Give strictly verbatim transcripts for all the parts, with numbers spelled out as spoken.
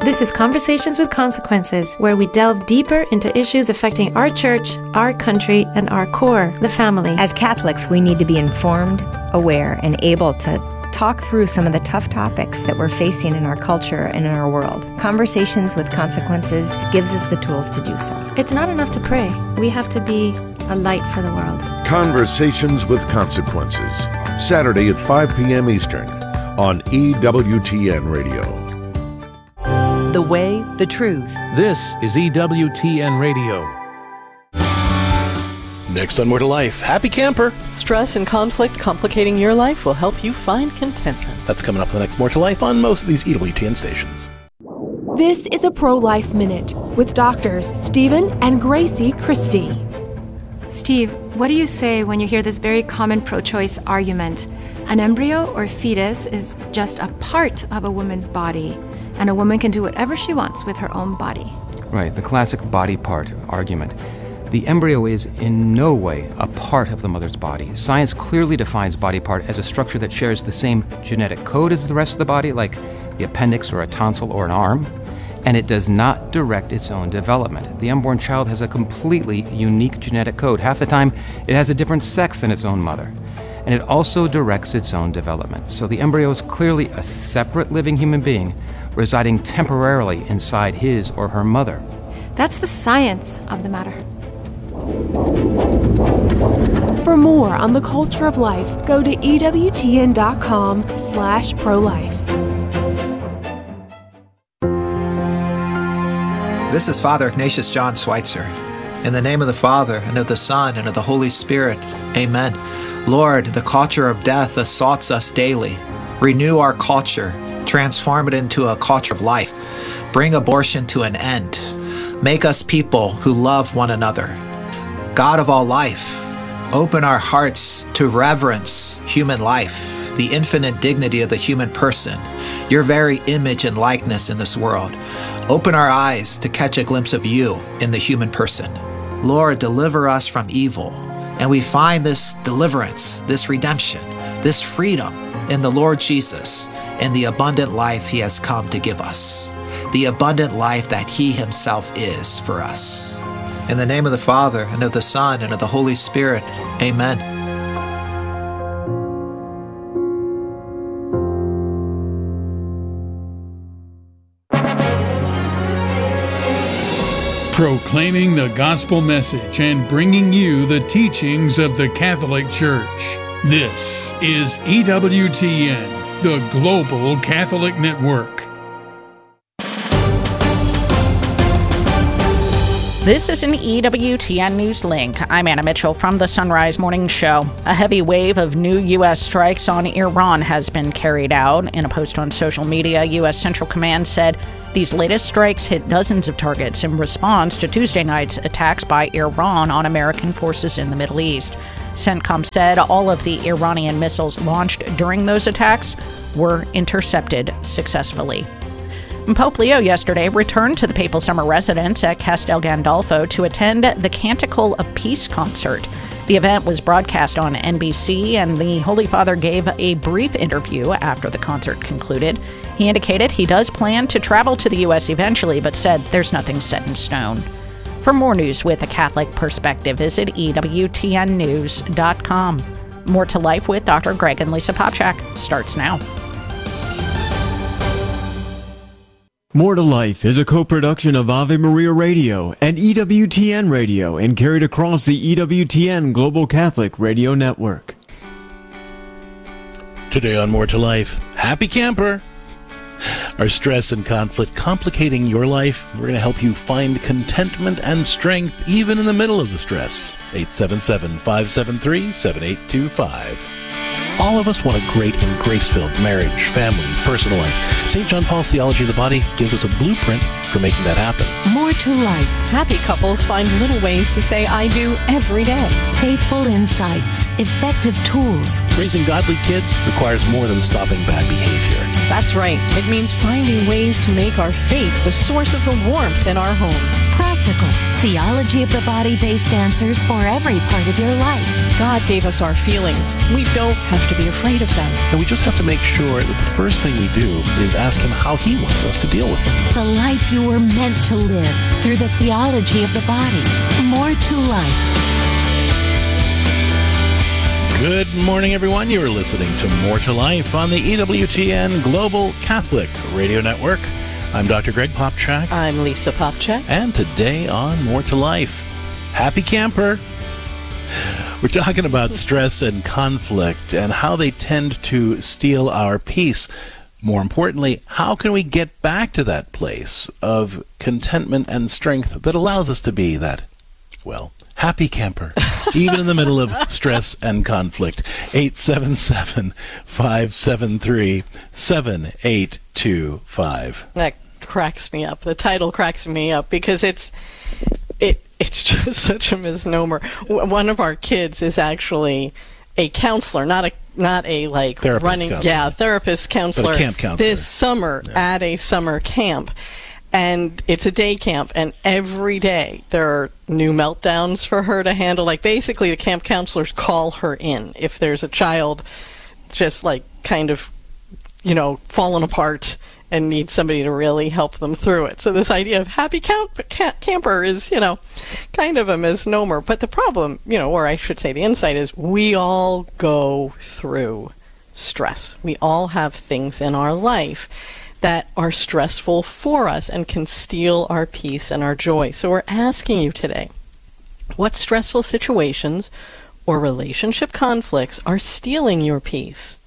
This is Conversations with Consequences, where we delve deeper into issues affecting our church, our country, and our core, the family. As Catholics, we need to be informed, aware, and able to talk through some of the tough topics that we're facing in our culture and in our world. Conversations with Consequences gives us the tools to do so. It's not enough to pray. We have to be a light for the world. Conversations with Consequences, Saturday at five p.m. Eastern on E W T N Radio. The way, the truth. This is E W T N Radio. Next on More to Life, Happy Camper. Stress and conflict complicating your life will help you find contentment. That's coming up in the next More to Life on most of these E W T N stations. This is a Pro-Life Minute with doctors Stephen and Gracie Christie. Steve, what do you say when you hear this very common pro-choice argument? An embryo or fetus is just a part of a woman's body, and a woman can do whatever she wants with her own body. Right, the classic body part argument. The embryo is in no way a part of the mother's body. Science clearly defines body part as a structure that shares the same genetic code as the rest of the body, like the appendix or a tonsil or an arm, and it does not direct its own development. The unborn child has a completely unique genetic code. Half the time, it has a different sex than its own mother, and it also directs its own development. So the embryo is clearly a separate living human being residing temporarily inside his or her mother. That's the science of the matter. For more on the culture of life, go to ewtn.com slash pro-life. This is Father Ignatius John Schweitzer. In the name of the Father, and of the Son, and of the Holy Spirit, amen. Lord, the culture of death assaults us daily. Renew our culture. Transform it into a culture of life. Bring abortion to an end. Make us people who love one another. God of all life, open our hearts to reverence human life, the infinite dignity of the human person, your very image and likeness in this world. Open our eyes to catch a glimpse of you in the human person. Lord, deliver us from evil. And we find this deliverance, this redemption, this freedom in the Lord Jesus and the abundant life he has come to give us, the abundant life that he himself is for us. In the name of the Father, and of the Son, and of the Holy Spirit, amen. Proclaiming the gospel message and bringing you the teachings of the Catholic Church. This is E W T N, the Global Catholic Network. This is an E W T N News Link. I'm Anna Mitchell from the Sunrise Morning Show. A heavy wave of new U S strikes on Iran has been carried out. In a post on social media, U S Central Command said these latest strikes hit dozens of targets in response to Tuesday night's attacks by Iran on American forces in the Middle East. CENTCOM said all of the Iranian missiles launched during those attacks were intercepted successfully. Pope Leo yesterday returned to the papal summer residence at Castel Gandolfo to attend the Canticle of Peace concert. The event was broadcast on N B C, and the Holy Father gave a brief interview after the concert concluded. He indicated he does plan to travel to the U S eventually, but said there's nothing set in stone. For more news with a Catholic perspective, visit E W T N news dot com. More to Life with Doctor Greg and Lisa Popchak starts now. More to Life is a co-production of Ave Maria Radio and E W T N Radio and carried across the E W T N Global Catholic Radio Network. Today on More to Life, Happy Camper. Are stress and conflict complicating your life? We're going to help you find contentment and strength even in the middle of the stress. eight seven seven, five seven three, seven eight two five. All of us want a great and grace-filled marriage, family, personal life. Saint John Paul's Theology of the Body gives us a blueprint for making that happen. More to life. Happy couples find little ways to say I do every day. Faithful insights, effective tools. Raising godly kids requires more than stopping bad behavior. That's right. It means finding ways to make our faith the source of the warmth in our homes. Practical, theology of the body-based answers for every part of your life. God gave us our feelings. We don't have to be afraid of them. And we just have to make sure that the first thing we do is ask him how he wants us to deal with them. The life you were meant to live through the theology of the body. More to life. Good morning, everyone. You are listening to More to Life on the E W T N Global Catholic Radio Network. I'm Doctor Greg Popchak. I'm Lisa Popchak. And today on More to Life, Happy Camper. We're talking about stress and conflict and how they tend to steal our peace. More importantly, how can we get back to that place of contentment and strength that allows us to be that, well, happy camper, even in the middle of stress and conflict? eight seven seven, five seven three, seven eight two five. That cracks me up. The title cracks me up because it's it it's just such a misnomer. W- one of our kids is actually a counselor, not a not a like therapist running counselor. yeah therapist counselor, but a camp counselor this summer yeah. at a summer camp. And it's a day camp, and every day there are new meltdowns for her to handle. Like, basically, the camp counselors call her in if there's a child just, like, kind of, you know, falling apart and needs somebody to really help them through it. So this idea of happy camp- camper is, you know, kind of a misnomer. But the problem, you know, or I should say the insight is we all go through stress. We all have things in our life that are stressful for us and can steal our peace and our joy. So we're asking you today, what stressful situations or relationship conflicts are stealing your peace?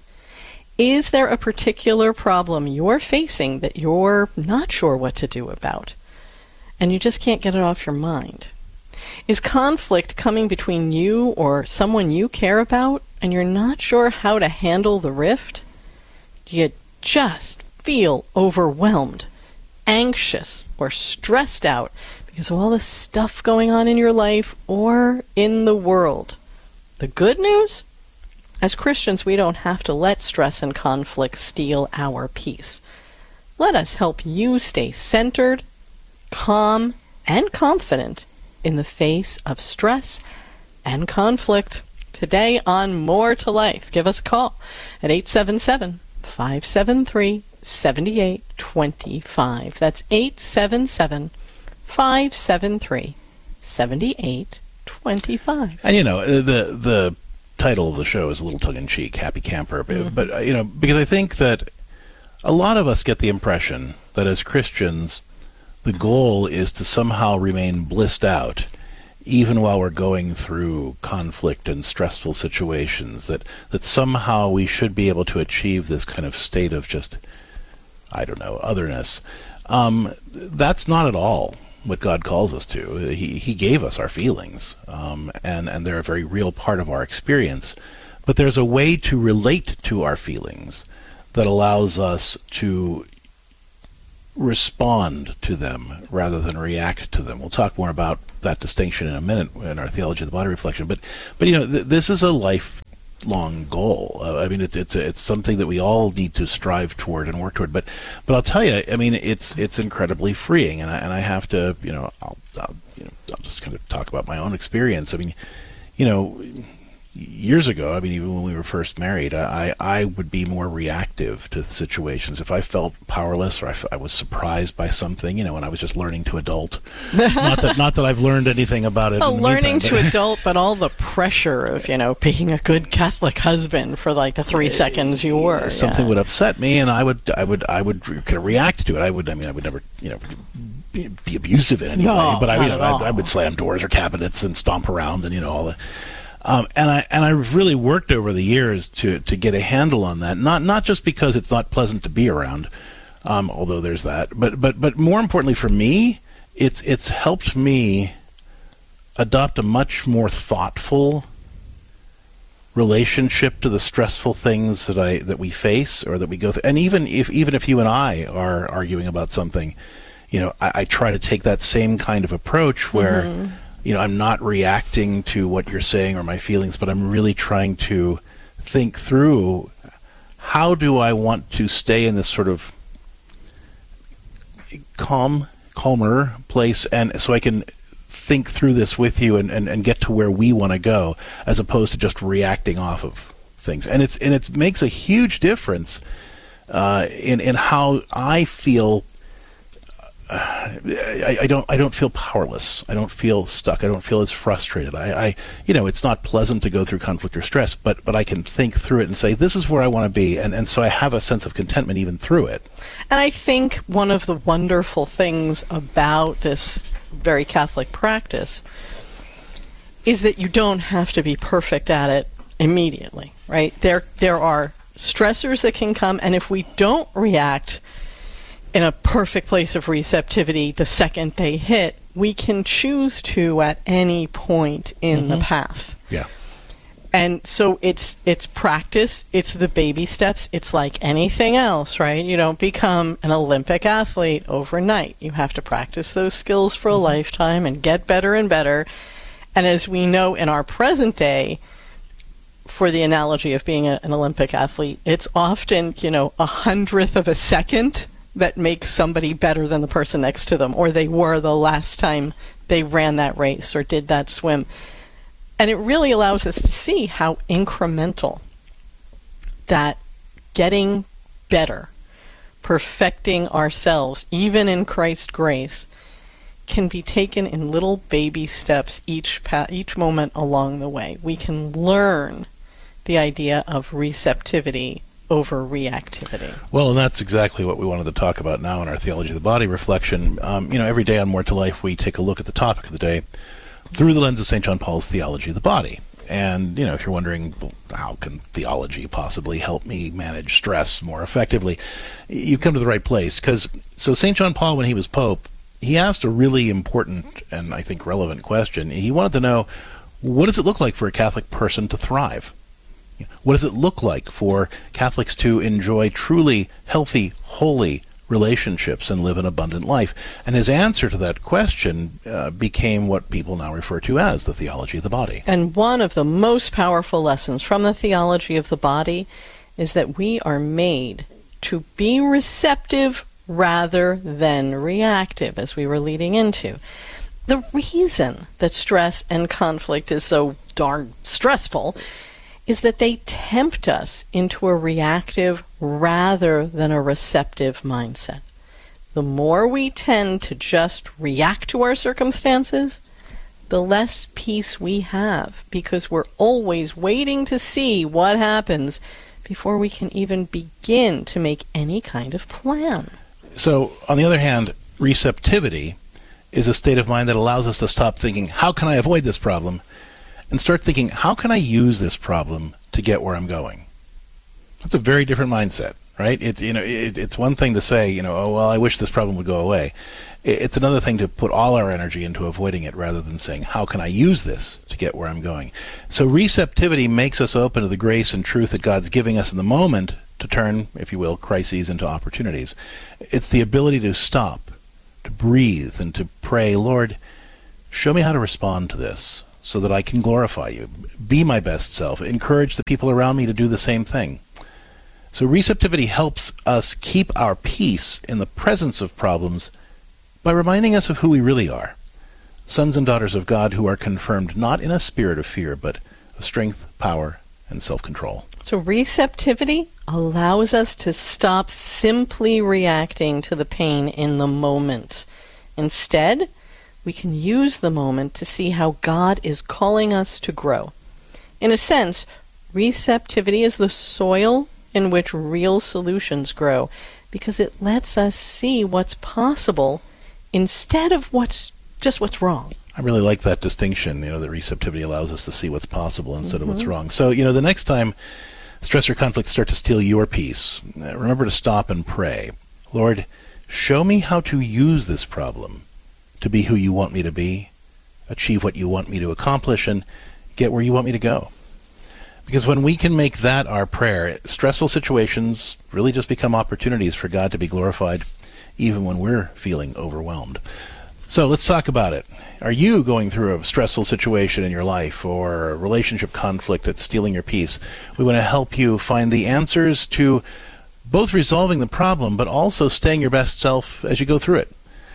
Is there a particular problem you're facing that you're not sure what to do about, and you just can't get it off your mind? Is conflict coming between you or someone you care about, and you're not sure how to handle the rift? Do you just feel overwhelmed, anxious, or stressed out because of all the stuff going on in your life or in the world? The good news? As Christians, we don't have to let stress and conflict steal our peace. Let us help you stay centered, calm, and confident in the face of stress and conflict. Today on More to Life, give us a call at eight seven seven, five seven three, seven eight two five. That's eight seven seven, five seven three, seven eight two five. And, you know, the the title of the show is a little tongue-in-cheek, Happy Camper. Mm-hmm. But, uh, you know, because I think that a lot of us get the impression that as Christians, the goal is to somehow remain blissed out even while we're going through conflict and stressful situations, that, that somehow we should be able to achieve this kind of state of just, I don't know, otherness. Um, that's not at all what God calls us to. He He gave us our feelings, um, and, and they're a very real part of our experience. But there's a way to relate to our feelings that allows us to respond to them rather than react to them. We'll talk more about that distinction in a minute in our Theology of the Body reflection. But, but you know, th- this is a life long goal. Uh, I mean, it's it's it's something that we all need to strive toward and work toward. But but I'll tell you, I mean, it's it's incredibly freeing, and I and I have to, you know, I'll, I'll you know I'll just kind of talk about my own experience. I mean, you know, years ago, I mean, even when we were first married, I, I would be more reactive to situations. If I felt powerless or I, f- I was surprised by something, you know, when I was just learning to adult. not that not that I've learned anything about it. Well, in the learning meantime, to adult, but all the pressure of, you know, being a good Catholic husband for like the three seconds you were. Something yeah. would upset me, and I would I would I would kind of react to it. I would I mean I would never you know be, be abusive in any no, way, but I you know I, I would all. slam doors or cabinets and stomp around and you know all the. Um, and I and I've really worked over the years to, to get a handle on that. Not not just because it's not pleasant to be around, um, although there's that. But but but more importantly for me, it's it's helped me adopt a much more thoughtful relationship to the stressful things that I that we face or that we go through. And even if even if you and I are arguing about something, you know, I, I try to take that same kind of approach where. Mm-hmm. You know, I'm not reacting to what you're saying or my feelings, but I'm really trying to think through how do I want to stay in this sort of calm, calmer place, and so I can think through this with you and, and, and get to where we want to go, as opposed to just reacting off of things. And it's and it makes a huge difference uh, in in how I feel. Uh, I, I don't. I don't feel powerless. I don't feel stuck. I don't feel as frustrated. I, I, you know, it's not pleasant to go through conflict or stress, but but I can think through it and say, this is where I want to be, and and so I have a sense of contentment even through it. And I think one of the wonderful things about this very Catholic practice is that you don't have to be perfect at it immediately, right? There there are stressors that can come, and if we don't react in a perfect place of receptivity the second they hit, we can choose to at any point in mm-hmm. the path. Yeah. And so it's it's practice, it's the baby steps, it's like anything else, right? You don't become an Olympic athlete overnight. You have to practice those skills for a mm-hmm. lifetime and get better and better. And as we know in our present day, for the analogy of being a, an Olympic athlete, it's often, you know, a hundredth of a second that makes somebody better than the person next to them, or they were the last time they ran that race or did that swim. And it really allows us to see how incremental that getting better, perfecting ourselves, even in Christ's grace, can be taken in little baby steps each pa- each moment along the way. We can learn the idea of receptivity over reactivity. Well, and that's exactly what we wanted to talk about now in our Theology of the Body reflection. Um, you know, every day on More to Life, we take a look at the topic of the day through the lens of Saint John Paul's Theology of the Body. And, you know, if you're wondering, well, how can theology possibly help me manage stress more effectively, you've come to the right place. Because, so Saint John Paul, when he was Pope, he asked a really important and I think relevant question. He wanted to know, what does it look like for a Catholic person to thrive? What does it look like for Catholics to enjoy truly healthy, holy relationships and live an abundant life? And his answer to that question uh, became what people now refer to as the Theology of the Body. And one of the most powerful lessons from the Theology of the Body is that we are made to be receptive rather than reactive, as we were leading into. The reason that stress and conflict is so darn stressful is that they tempt us into a reactive rather than a receptive mindset. The more we tend to just react to our circumstances, the less peace we have, because we're always waiting to see what happens before we can even begin to make any kind of plan. So, on the other hand, receptivity is a state of mind that allows us to stop thinking, how can I avoid this problem? And start thinking, how can I use this problem to get where I'm going? That's a very different mindset, right? It, you know, it, it's one thing to say, you know, oh, well, I wish this problem would go away. It, it's another thing to put all our energy into avoiding it rather than saying, how can I use this to get where I'm going? So receptivity makes us open to the grace and truth that God's giving us in the moment to turn, if you will, crises into opportunities. It's the ability to stop, to breathe, and to pray, Lord, show me how to respond to this, so that I can glorify you, be my best self, encourage the people around me to do the same thing. So receptivity helps us keep our peace in the presence of problems by reminding us of who we really are, sons and daughters of God who are confirmed not in a spirit of fear, but of strength, power, and self-control. So receptivity allows us to stop simply reacting to the pain in the moment. Instead, we can use the moment to see how God is calling us to grow. In a sense, receptivity is the soil in which real solutions grow, because it lets us see what's possible instead of what's just what's wrong. I really like that distinction, you know, that receptivity allows us to see what's possible instead Mm-hmm. of what's wrong. So, you know, the next time stress or conflict start to steal your peace, remember to stop and pray. Lord, show me how to use this problem to be who you want me to be, achieve what you want me to accomplish, and get where you want me to go. Because when we can make that our prayer, stressful situations really just become opportunities for God to be glorified, even when we're feeling overwhelmed. So let's talk about it. Are you going through a stressful situation in your life or a relationship conflict that's stealing your peace? We want to help you find the answers to both resolving the problem, but also staying your best self as you go through it.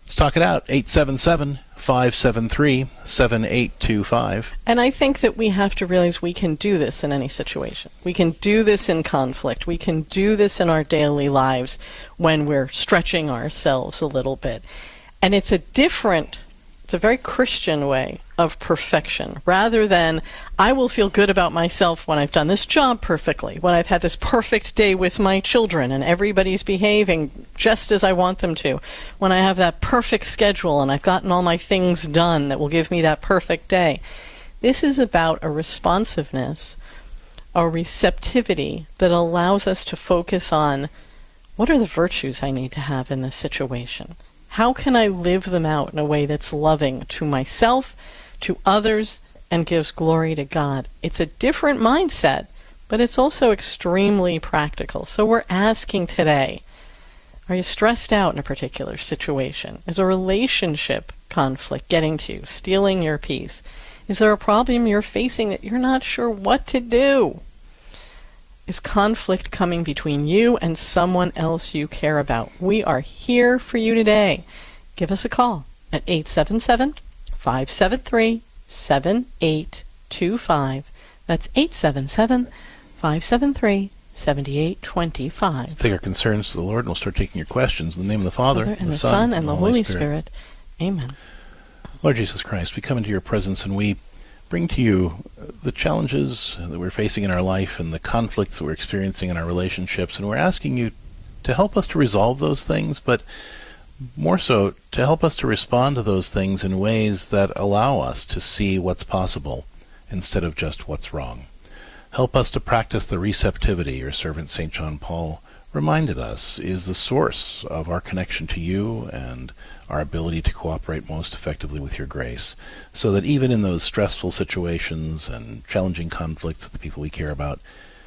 Let's talk it out. eight seven seven, five seven three, seven eight two five. And I think that we have to realize we can do this in any situation. We can do this in conflict. We can do this in our daily lives when we're stretching ourselves a little bit. And it's a different, it's a very Christian way of perfection, rather than I will feel good about myself when I've done this job perfectly, when I've had this perfect day with my children and everybody's behaving just as I want them to, when I have that perfect schedule and I've gotten all my things done that will give me that perfect day. This is about a responsiveness, a receptivity that allows us to focus on what are the virtues I need to have in this situation? How can I live them out in a way that's loving to myself, to others, and gives glory to God? It's a different mindset, but it's also extremely practical. So we're asking today, are you stressed out in a particular situation? Is a relationship conflict getting to you, stealing your peace? Is there a problem you're facing that you're not sure what to do? Is conflict coming between you and someone else you care about? We are here for you today. Give us a call at eight seven seven, five seven three, seven eight two five. That's eight seven seven, five seven three, seven eight two five. Let's take our concerns to the Lord, and we'll start taking your questions. In the name of the Father, Father and the, the Son, Son, and the Holy Spirit. Spirit. Amen. Lord Jesus Christ, we come into your presence and we bring to you the challenges that we're facing in our life and the conflicts that we're experiencing in our relationships, and we're asking you to help us to resolve those things, but more so to help us to respond to those things in ways that allow us to see what's possible instead of just what's wrong. Help us to practice the receptivity your servant Saint John Paul reminded us is the source of our connection to you and our ability to cooperate most effectively with your grace, so that even in those stressful situations and challenging conflicts with the people we care about,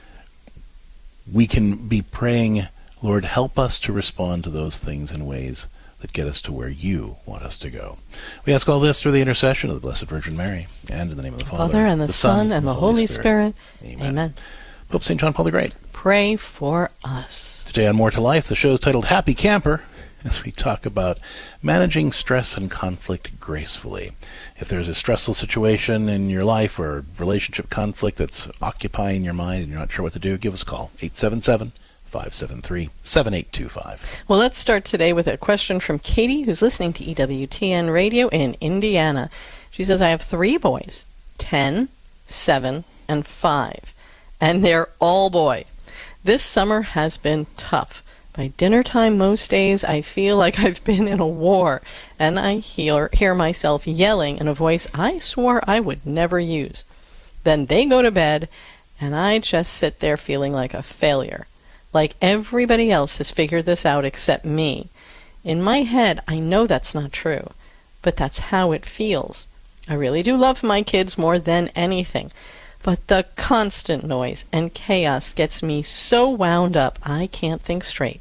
we can be praying, Lord, help us to respond to those things in ways that get us to where you want us to go. We ask all this through the intercession of the Blessed Virgin Mary, and in the name of the Father, Father and the, the Son, and, and the Holy Spirit. Spirit. Amen. Amen. Pope Saint John Paul the Great, pray for us. Today on More to Life, the show is titled Happy Camper, as we talk about managing stress and conflict gracefully. If there's a stressful situation in your life or relationship conflict that's occupying your mind and you're not sure what to do, give us a call, eight seven seven, five seven three, seven eight two five. Well, let's start today with a question from Katie, who's listening to E W T N Radio in Indiana. She says, I have three boys, ten, seven, and five, and they're all boy. This summer has been tough. By dinner time most days, I feel like I've been in a war, and I hear, hear myself yelling in a voice I swore I would never use. Then they go to bed, and I just sit there feeling like a failure, like everybody else has figured this out except me. In my head, I know that's not true, but that's how it feels. I really do love my kids more than anything, but the constant noise and chaos gets me so wound up I can't think straight.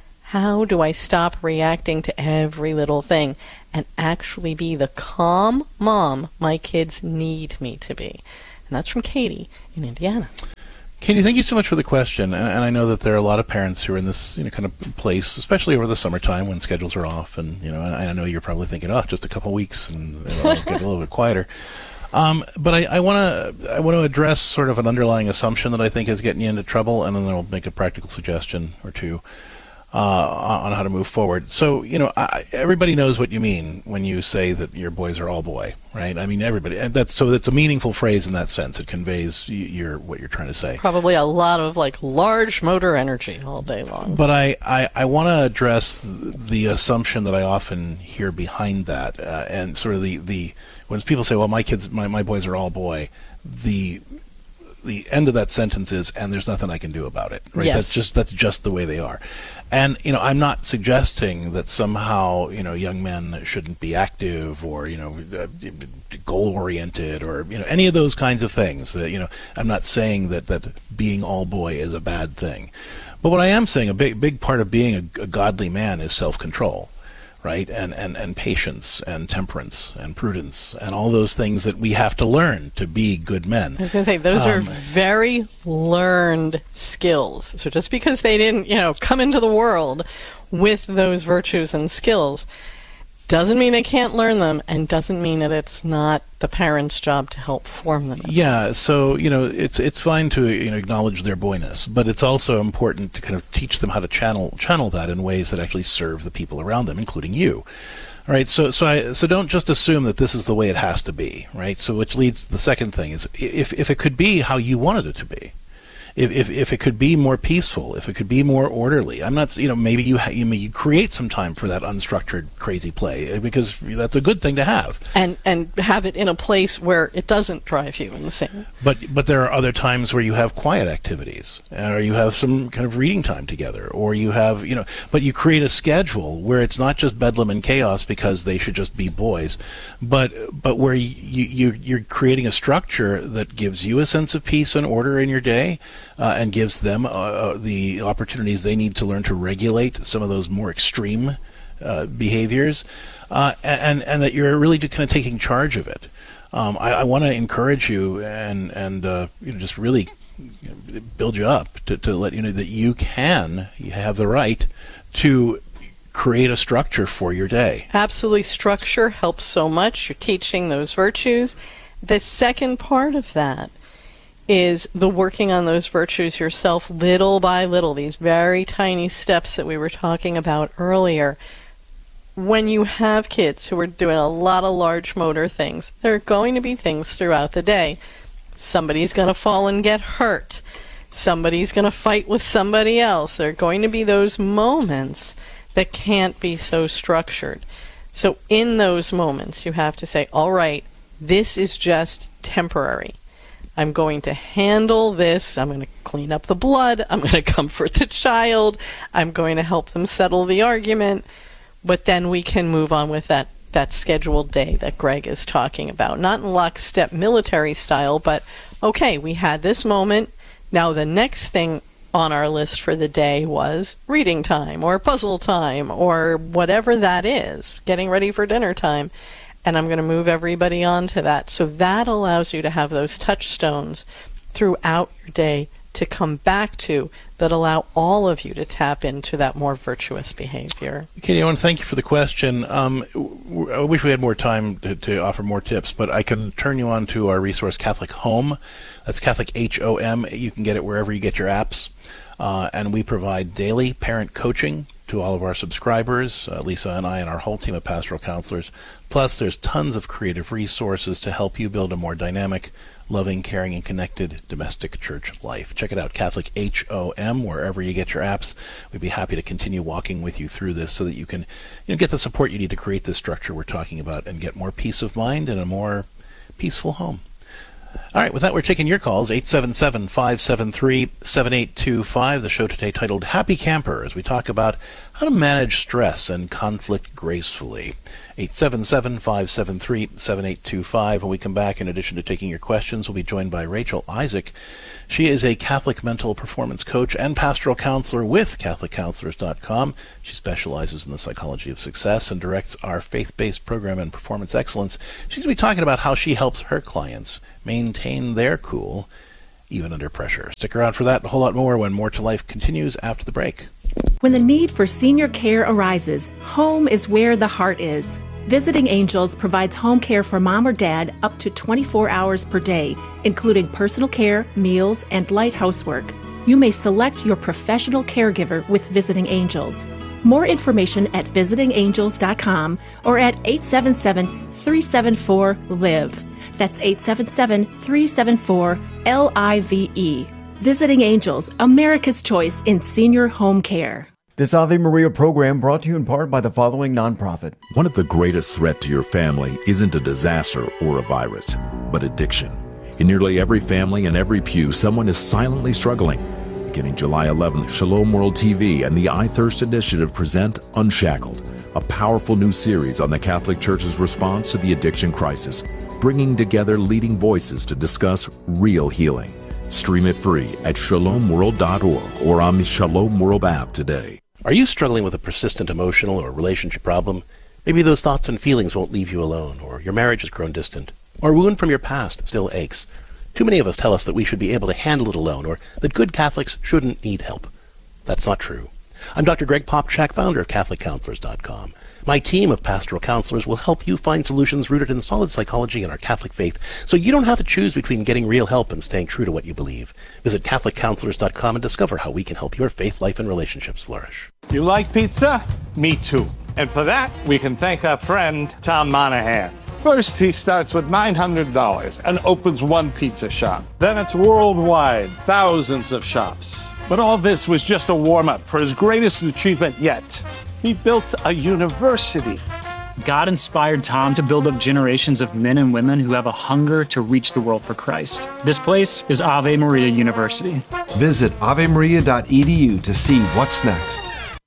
How do I stop reacting to every little thing and actually be the calm mom my kids need me to be? And that's from Katie in Indiana. Katie, thank you so much for the question. And, and I know that there are a lot of parents who are in this, you know, kind of place, especially over the summertime when schedules are off. And, you know, and I know you're probably thinking, oh, just a couple weeks and it'll get a little bit quieter. Um, but I, I want to I want to address sort of an underlying assumption that I think is getting you into trouble, and then I'll make a practical suggestion or two uh, on how to move forward. So, you know, I, everybody knows what you mean when you say that your boys are all boy, right? I mean, everybody. And that's so that's a meaningful phrase in that sense. It conveys your what you're trying to say. Probably a lot of like large motor energy all day long. But I, I, I want to address the, the assumption that I often hear behind that, uh, and sort of the, the when people say, well, my kids, my, my boys are all boy, the the end of that sentence is, and there's nothing I can do about it. Right? Yes. That's just that's just the way they are. And, you know, I'm not suggesting that somehow, you know, young men shouldn't be active or, you know, uh, goal-oriented or, you know, any of those kinds of things. That, you know, I'm not saying that, that being all boy is a bad thing. But what I am saying, a big big part of being a, a godly man is self-control, right? And, and, and patience and temperance and prudence and all those things that we have to learn to be good men. I was going to say, those um, are very learned skills. So just because they didn't, you know, come into the world with those virtues and skills, Doesn't mean they can't learn them, and doesn't mean that it's not the parents' job to help form them. Yeah, so, you know, it's it's fine to, you know, acknowledge their boyness, but it's also important to kind of teach them how to channel channel that in ways that actually serve the people around them, including you. All right, so so I so don't just assume that this is the way it has to be, right? So which leads the second thing is if if it could be how you wanted it to be. If, if if it could be more peaceful, if it could be more orderly, I'm not, you know, maybe you ha- you, may, you create some time for that unstructured, crazy play, because that's a good thing to have. And and have it in a place where it doesn't drive you insane. But but there are other times where you have quiet activities, or you have some kind of reading time together, or you have, you know, but you create a schedule where it's not just bedlam and chaos because they should just be boys, but but where you, you you're creating a structure that gives you a sense of peace and order in your day. Uh, and gives them uh, the opportunities they need to learn to regulate some of those more extreme uh, behaviors, uh, and and that you're really kind of taking charge of it. Um, I, I want to encourage you and and uh, you know, just really build you up to, to let you know that you can, you have the right to create a structure for your day. Absolutely, structure helps so much. You're teaching those virtues. The second part of that is the working on those virtues yourself little by little, these very tiny steps that we were talking about earlier. When you have kids who are doing a lot of large motor things, there are going to be things throughout the day. Somebody's going to fall and get hurt. Somebody's going to fight with somebody else. There are going to be those moments that can't be so structured. So in those moments, you have to say, all right, this is just temporary. I'm going to handle this. I'm going to clean up the blood. I'm going to comfort the child. I'm going to help them settle the argument. But then we can move on with that, that scheduled day that Greg is talking about. Not in lockstep military style, but, okay, we had this moment. Now the next thing on our list for the day was reading time or puzzle time or whatever that is, getting ready for dinner time. And I'm going to move everybody on to that. So that allows you to have those touchstones throughout your day to come back to that allow all of you to tap into that more virtuous behavior. Katie, I want to thank you for the question. Um, I wish we had more time to, to offer more tips, but I can turn you on to our resource, Catholic Home. That's Catholic H O M. You can get it wherever you get your apps. Uh, and we provide daily parent coaching to all of our subscribers, uh, Lisa and I and our whole team of pastoral counselors. Plus, there's tons of creative resources to help you build a more dynamic, loving, caring, and connected domestic church life. Check it out, Catholic H O M, wherever you get your apps. We'd be happy to continue walking with you through this so that you can, you know, get the support you need to create this structure we're talking about and get more peace of mind and a more peaceful home. All right, with that, we're taking your calls, eight seven seven, five seven three, seven eight two five. The show today titled Happy Camper, as we talk about how to manage stress and conflict gracefully. eight seven seven, five seven three, seven eight two five. When we come back, in addition to taking your questions, we'll be joined by Rachel Isaac. She is a Catholic mental performance coach and pastoral counselor with Catholic Counselors dot com. She specializes in the psychology of success and directs our faith-based program in performance excellence. She's going to be talking about how she helps her clients maintain their cool even under pressure. Stick around for that and a whole lot more when More to Life continues after the break. When the need for senior care arises, home is where the heart is. Visiting Angels provides home care for mom or dad up to twenty-four hours per day, including personal care, meals, and light housework. You may select your professional caregiver with Visiting Angels. More information at visiting angels dot com or at eight seven seven, three seven four, L I V E. That's eight seven seven, three seven four, L I V E. Visiting Angels, America's choice in senior home care. This Ave Maria program brought to you in part by the following nonprofit. One of the greatest threats to your family isn't a disaster or a virus, but addiction. In nearly every family and every pew, someone is silently struggling. Beginning July eleventh, Shalom World T V and the I Thirst Initiative present Unshackled, a powerful new series on the Catholic Church's response to the addiction crisis, bringing together leading voices to discuss real healing. Stream it free at shalom world dot org or on the Shalom World app today. Are you struggling with a persistent emotional or relationship problem? Maybe those thoughts and feelings won't leave you alone, or your marriage has grown distant, or a wound from your past still aches. Too many of us tell us that we should be able to handle it alone, or that good Catholics shouldn't need help. That's not true. I'm Doctor Greg Popchak, founder of Catholic Counselors dot com. My team of pastoral counselors will help you find solutions rooted in solid psychology and our Catholic faith, so you don't have to choose between getting real help and staying true to what you believe. Visit Catholic Counselors dot com and discover how we can help your faith life and relationships flourish. You like pizza? Me too. And for that, we can thank our friend, Tom Monahan. First, he starts with nine hundred dollars and opens one pizza shop. Then it's worldwide, thousands of shops. But all this was just a warm-up for his greatest achievement yet. He built a university. God inspired Tom to build up generations of men and women who have a hunger to reach the world for Christ. This place is Ave Maria University. Visit ave maria dot e d u to see what's next.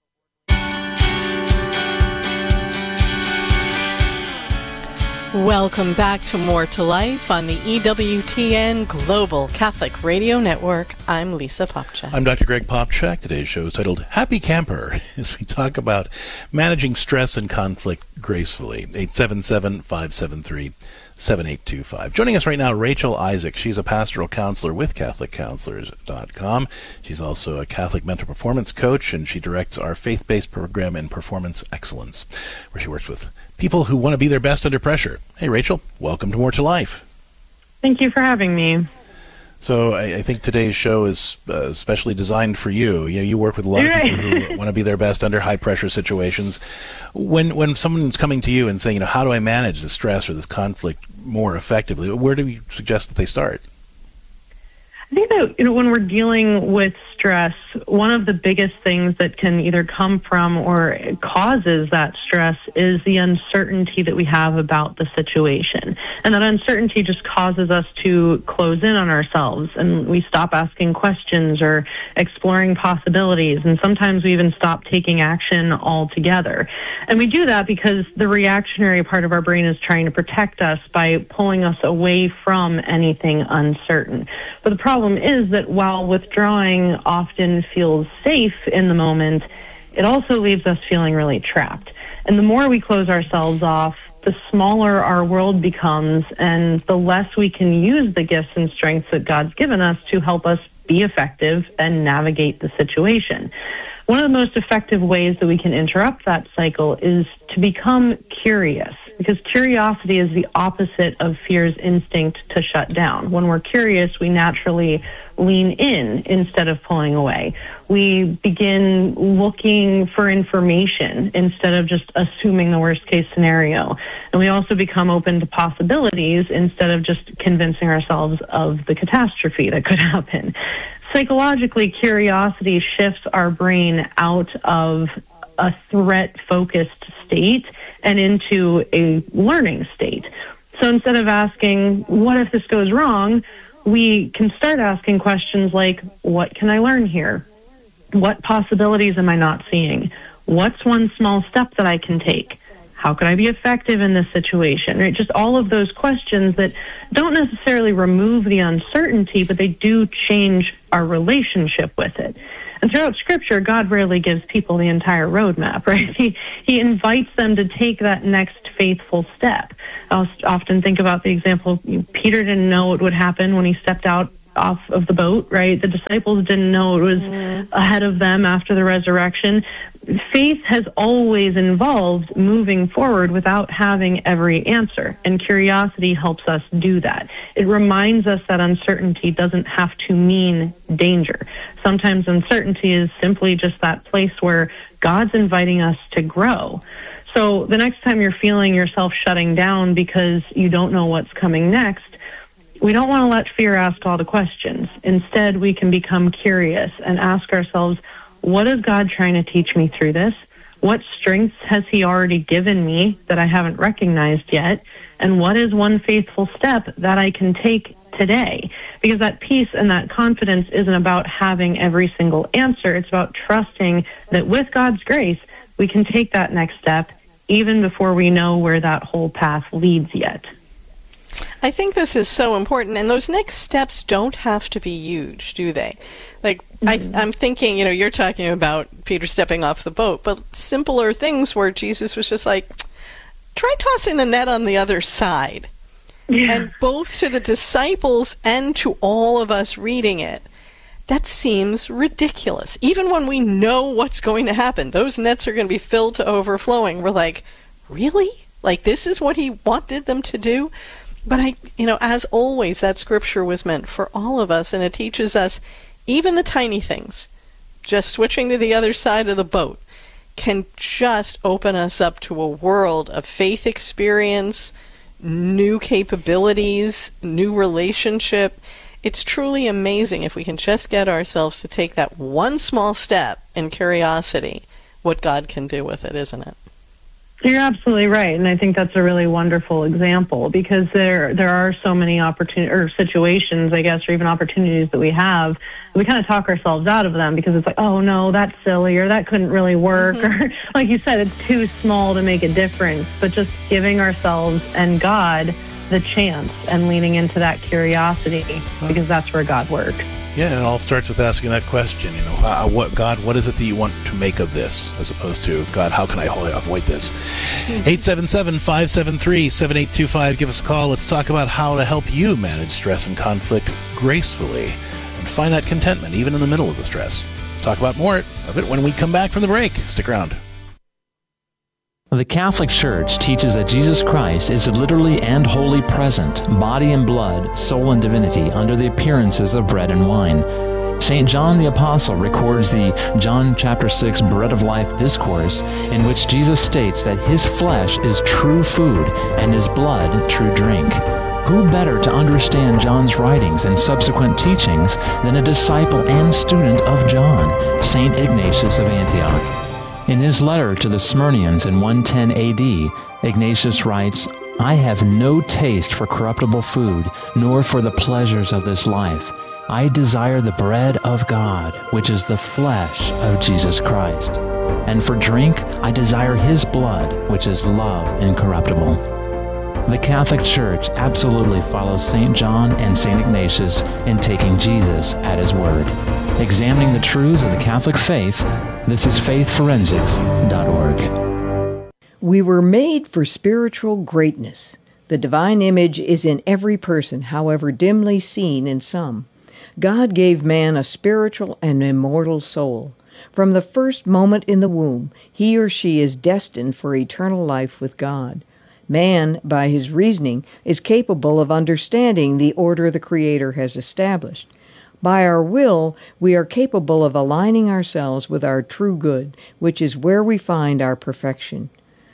Welcome back to More to Life on the E W T N Global Catholic Radio Network. I'm Lisa Popchak. I'm Doctor Greg Popchak. Today's show is titled Happy Camper, as we talk about managing stress and conflict gracefully. eight seven seven, five seven three, seven eight two five. Joining us right now, Rachel Isaac. She's a pastoral counselor with Catholic Counselors dot com. She's also a Catholic mental performance coach, and she directs our faith-based program in performance excellence, where she works with people who want to be their best under pressure. Hey, Rachel, welcome to More to Life. Thank you for having me. So I, I think today's show is uh, specially designed for you. You know, you work with a lot of people who want to be their best under high-pressure situations. When when someone's coming to you and saying, you know, how do I manage this stress or this conflict more effectively, where do you suggest that they start? I think that, you know, when we're dealing with stress, one of the biggest things that can either come from or causes that stress is the uncertainty that we have about the situation. And that uncertainty just causes us to close in on ourselves, and we stop asking questions or exploring possibilities, and sometimes we even stop taking action altogether. And we do that because the reactionary part of our brain is trying to protect us by pulling us away from anything uncertain. But the problem is that while withdrawing often feels safe in the moment, it also leaves us feeling really trapped. And the more we close ourselves off, the smaller our world becomes, and the less we can use the gifts and strengths that God's given us to help us be effective and navigate the situation. One of the most effective ways that we can interrupt that cycle is to become curious, because curiosity is the opposite of fear's instinct to shut down. When we're curious, we naturally lean in instead of pulling away. We begin looking for information instead of just assuming the worst case scenario. And we also become open to possibilities instead of just convincing ourselves of the catastrophe that could happen. Psychologically, curiosity shifts our brain out of a threat-focused state and into a learning state. So instead of asking, what if this goes wrong, we can start asking questions like, what can I learn here? What possibilities am I not seeing? What's one small step that I can take? How could I be effective in this situation? Right? Just all of those questions that don't necessarily remove the uncertainty, but they do change our relationship with it. And throughout Scripture, God rarely gives people the entire roadmap, right? He, he invites them to take that next faithful step. I'll often think about the example, you know, Peter didn't know what would happen when he stepped out off of the boat, right? The disciples didn't know it was mm. ahead of them after the resurrection. Faith has always involved moving forward without having every answer, and curiosity helps us do that. It reminds us that uncertainty doesn't have to mean danger. Sometimes uncertainty is simply just that place where God's inviting us to grow. So the next time you're feeling yourself shutting down because you don't know what's coming next, we don't want to let fear ask all the questions. Instead, we can become curious and ask ourselves, what is God trying to teach me through this? What strengths has He already given me that I haven't recognized yet? And what is one faithful step that I can take today? Because that peace and that confidence isn't about having every single answer. It's about trusting that with God's grace, we can take that next step even before we know where that whole path leads yet. I think this is so important, and those next steps don't have to be huge, do they? Like, mm-hmm. I, I'm thinking, you know, you're talking about Peter stepping off the boat, but simpler things where Jesus was just like, try tossing the net on the other side. Yeah. And both to the disciples and to all of us reading it, That seems ridiculous. Even when we know what's going to happen, those nets are going to be filled to overflowing. We're like, really? Like, this is what he wanted them to do? But I, you know, as always, that scripture was meant for all of us, and it teaches us even the tiny things. Just switching to the other side of the boat can just open us up to a world of faith experience, new capabilities, new relationship. It's truly amazing if we can just get ourselves to take that one small step in curiosity, what God can do with it, isn't it? You're absolutely right, and I think that's a really wonderful example, because there there are so many opportunities or situations, I guess, or even opportunities that we have. We kind of talk ourselves out of them because it's like, oh no, that's silly, or that couldn't really work, mm-hmm. or like you said, it's too small to make a difference. But just giving ourselves and God the chance and leaning into that curiosity, because that's where God works. Yeah, and it all starts with asking that question, you know, how, what God, what is it that you want to make of this, as opposed to, God, how can I avoid this? eight seven seven, five seven three, seven eight two five, give us a call. Let's talk about how to help you manage stress and conflict gracefully and find that contentment even in the middle of the stress. Talk about more of it when we come back from the break. Stick around. The Catholic Church teaches that Jesus Christ is literally and wholly present, body and blood, soul and divinity, under the appearances of bread and wine. Saint John the Apostle records the John chapter six Bread of Life discourse, in which Jesus states that his flesh is true food and his blood true drink. Who better to understand John's writings and subsequent teachings than a disciple and student of John, Saint Ignatius of Antioch? In his letter to the Smyrnians in one ten A D, Ignatius writes, I have no taste for corruptible food, nor for the pleasures of this life. I desire the bread of God, which is the flesh of Jesus Christ. And for drink, I desire his blood, which is love incorruptible. The Catholic Church absolutely follows Saint John and Saint Ignatius in taking Jesus at his word. Examining the truths of the Catholic faith, this is faith forensics dot org. We were made for spiritual greatness. The divine image is in every person, however dimly seen in some. God gave man a spiritual and immortal soul. From the first moment in the womb, he or she is destined for eternal life with God. Man, by his reasoning, is capable of understanding the order the Creator has established. By our will, we are capable of aligning ourselves with our true good, which is where we find our perfection.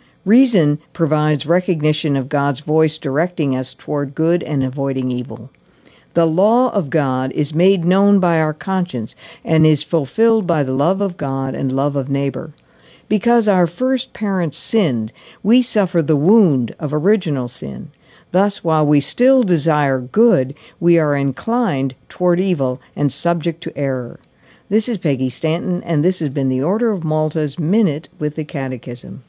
Reason provides recognition of God's voice directing us toward good and avoiding evil. The law of God is made known by our conscience and is fulfilled by the love of God and love of neighbor. Because our first parents sinned, we suffer the wound of original sin. Thus, while we still desire good, we are inclined toward evil and subject to error. This is Peggy Stanton, and this has been the Order of Malta's Minute with the Catechism.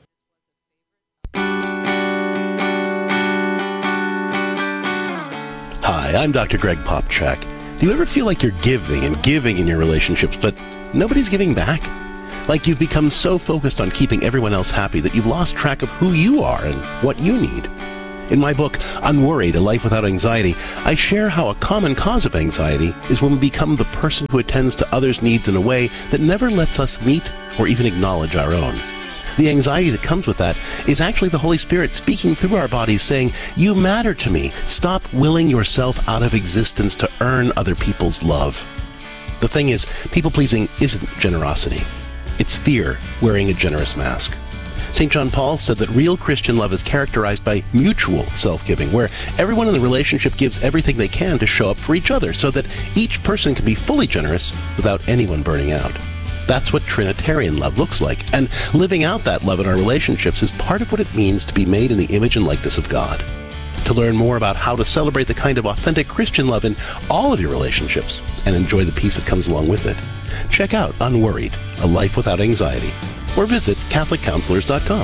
Hi, I'm Doctor Greg Popchak. Do you ever feel like you're giving and giving in your relationships, but nobody's giving back? Like you've become so focused on keeping everyone else happy that you've lost track of who you are and what you need. In my book, Unworried, A Life Without Anxiety, I share how a common cause of anxiety is when we become the person who attends to others' needs in a way that never lets us meet or even acknowledge our own. The anxiety that comes with that is actually the Holy Spirit speaking through our bodies saying, you matter to me. Stop willing yourself out of existence to earn other people's love. The thing is, people-pleasing isn't generosity. It's fear wearing a generous mask. Saint John Paul said that real Christian love is characterized by mutual self-giving, where everyone in the relationship gives everything they can to show up for each other so that each person can be fully generous without anyone burning out. That's what Trinitarian love looks like, and living out that love in our relationships is part of what it means to be made in the image and likeness of God. To learn more about how to celebrate the kind of authentic Christian love in all of your relationships and enjoy the peace that comes along with it, check out Unworried, A Life Without Anxiety, or visit Catholic Counselors dot com.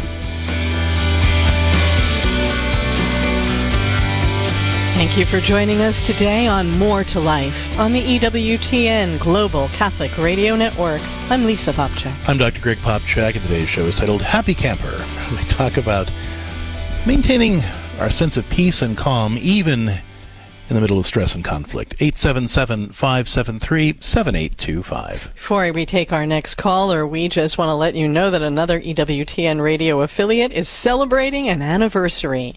Thank you for joining us today on More to Life on the E W T N Global Catholic Radio Network. I'm Lisa Popchak. I'm Doctor Greg Popchak, and today's show is titled Happy Camper, as we talk about maintaining our sense of peace and calm even in the middle of stress and conflict. eight seven seven, five seven three, seven eight two five. Before we take our next caller, we just want to let you know that another E W T N radio affiliate is celebrating an anniversary.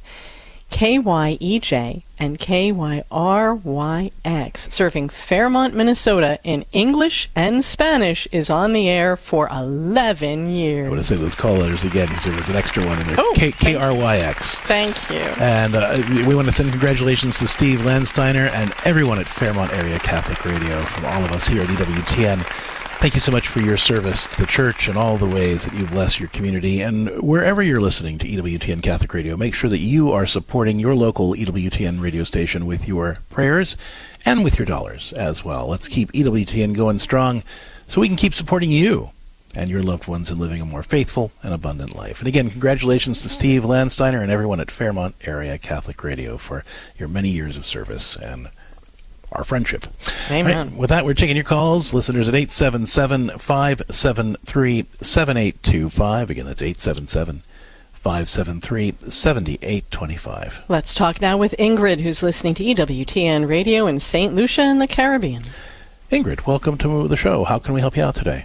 K Y E J and K Y R Y X, serving Fairmont, Minnesota in English and Spanish, is on the air for eleven years. I want to say those call letters again because there was an extra one in there. Oh, K- K R Y X. Thank you. And uh, we want to send congratulations to Steve Landsteiner and everyone at Fairmont Area Catholic Radio from all of us here at E W T N. Thank you so much for your service to the church and all the ways that you bless your community. And wherever you're listening to E W T N Catholic Radio, make sure that you are supporting your local E W T N radio station with your prayers and with your dollars as well. Let's keep E W T N going strong so we can keep supporting you and your loved ones in living a more faithful and abundant life. And again, congratulations to Steve Landsteiner and everyone at Fairmont Area Catholic Radio for your many years of service and our friendship. Amen. Right, with that, we're taking your calls. Listeners at eight seven seven, five seven three, seven eight two five. Again, that's eight seven seven, five seven three, seven eight two five. Let's talk now with Ingrid, who's listening to E W T N Radio in Saint Lucia in the Caribbean. Ingrid, welcome to the show. How can we help you out today?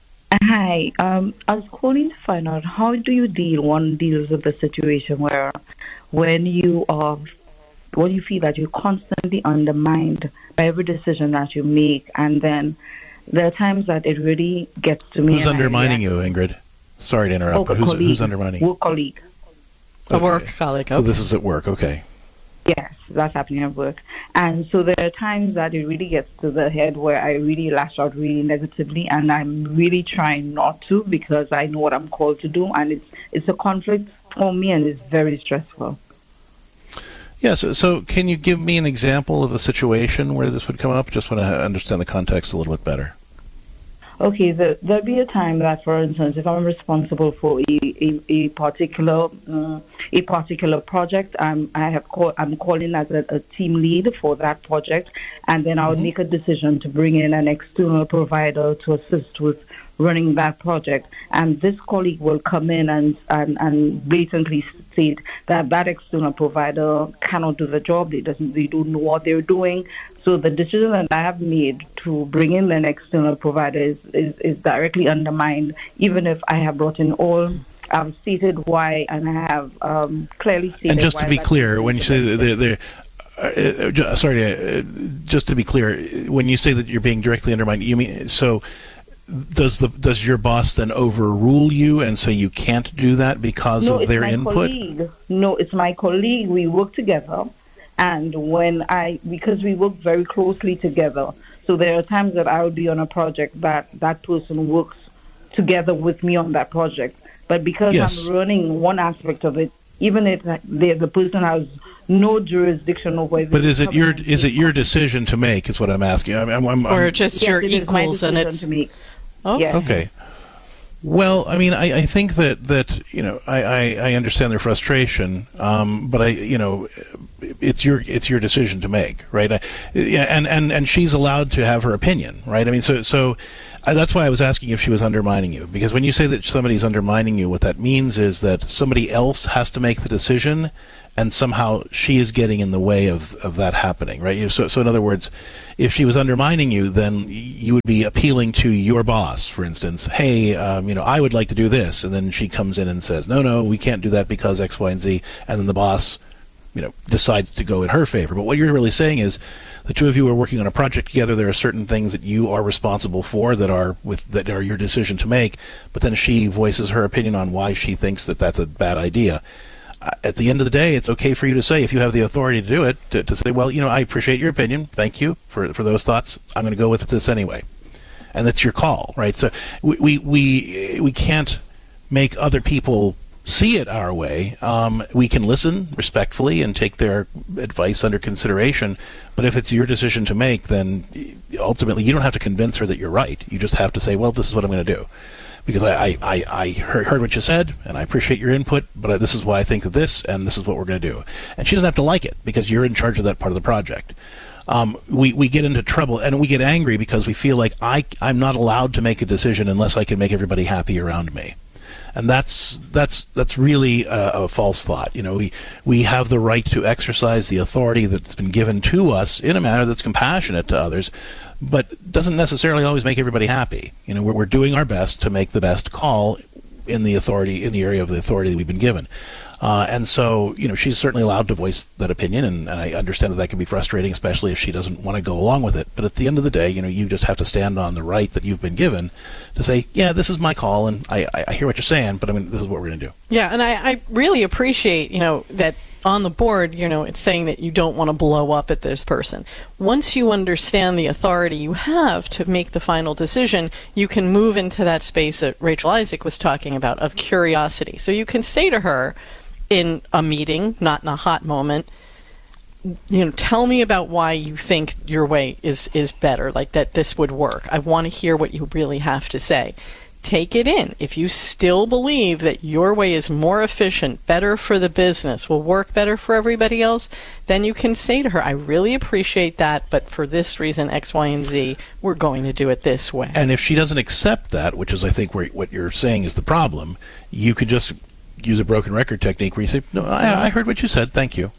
Hi. Um, I was calling to find out, how do you deal, one deals with the situation where when you are when you feel that you're constantly undermined by every decision that you make, and then there are times that it really gets to me. Who's undermining you, Ingrid? Sorry to interrupt, oh, but who's, colleague, who's undermining you? Work colleague. A work colleague, okay. So this is at work, okay. Yes, that's happening at work. And so there are times that it really gets to the head where I really lash out really negatively, and I'm really trying not to because I know what I'm called to do, and it's it's a conflict for me, and it's very stressful. Yeah, so, so can you give me an example of a situation where this would come up? Just want to understand the context a little bit better. Okay, the, there'll be a time that, for instance, if I'm responsible for a, a, a particular uh, a particular project, I'm I have call, I'm calling as a, a team lead for that project, and then I would mm-hmm. make a decision to bring in an external provider to assist with running that project. And this colleague will come in and and, and blatantly state that that external provider cannot do the job. They doesn't they don't know what they're doing. So the decision that I have made to bring in an external provider is, is, is directly undermined, even if I have brought in all, I've stated why, and I have um, clearly stated why. And just to be clear, when you say that they're, they're uh, uh, sorry, uh, just to be clear, when you say that you're being directly undermined, you mean, so does the does your boss then overrule you and say you can't do that because no, of their it's my input? Colleague. No, it's my colleague. We work together. And when I, because we work very closely together, so there are times that I would be on a project that that person works together with me on that project. But because yes. I'm running one aspect of it, even if the, the person has no jurisdiction over it. But is it your is it your decision to make? Is what I'm asking. I'm, I'm, I'm, or just yes, your it equals and it's. To make. Oh, yes. Okay. Well, I mean, I, I think that, that you know, I, I, I understand their frustration, um, but I, you know, it's your it's your decision to make, right? I, yeah, and, and, and she's allowed to have her opinion, right? I mean, so so I, that's why I was asking if she was undermining you, because when you say that somebody's undermining you, what that means is that somebody else has to make the decision, and somehow she is getting in the way of, of that happening, right? So, so in other words, if she was undermining you, then you would be appealing to your boss, for instance. Hey, um, you know, I would like to do this, and then she comes in and says, no, no, we can't do that because X, Y, and Z, and then the boss, you know, decides to go in her favor. But what you're really saying is, the two of you are working on a project together. There are certain things that you are responsible for that are with that are your decision to make. But then she voices her opinion on why she thinks that that's a bad idea. At the end of the day, it's okay for you to say, if you have the authority to do it, to, to say, well, you know, I appreciate your opinion. Thank you for for those thoughts. I'm going to go with this anyway. And that's your call, right? So we we we, we can't make other people see it our way. Um, we can listen respectfully and take their advice under consideration. But if it's your decision to make, then ultimately you don't have to convince her that you're right. You just have to say, well, this is what I'm going to do. Because I, I, I heard, heard what you said, and I appreciate your input, but this is why I think of this, and this is what we're going to do. And she doesn't have to like it, because you're in charge of that part of the project. Um, we, we get into trouble, and we get angry because we feel like I, I'm not allowed to make a decision unless I can make everybody happy around me. And that's that's that's really a, a false thought. You know, we we have the right to exercise the authority that's been given to us in a manner that's compassionate to others, but doesn't necessarily always make everybody happy. You know, we're, we're doing our best to make the best call in the authority in the area of the authority that we've been given. Uh, and so, you know, she's certainly allowed to voice that opinion, and, and I understand that that can be frustrating, especially if she doesn't want to go along with it. But at the end of the day, you know, you just have to stand on the right that you've been given to say, yeah, this is my call, and I, I hear what you're saying, but I mean, this is what we're going to do. Yeah, and I, I really appreciate, you know, that on the board, you know, it's saying that you don't want to blow up at this person. Once you understand the authority you have to make the final decision, you can move into that space that Rachel Isaac was talking about of curiosity. So you can say to her, in a meeting, not in a hot moment, you know, tell me about why you think your way is, is better, like that this would work. I want to hear what you really have to say. Take it in. If you still believe that your way is more efficient, better for the business, will work better for everybody else, then you can say to her, I really appreciate that, but for this reason, X, Y, and Z, we're going to do it this way. And if she doesn't accept that, which is, I think, where, what you're saying is the problem, you could just use a broken record technique where you say, no, I, I heard what you said, thank you.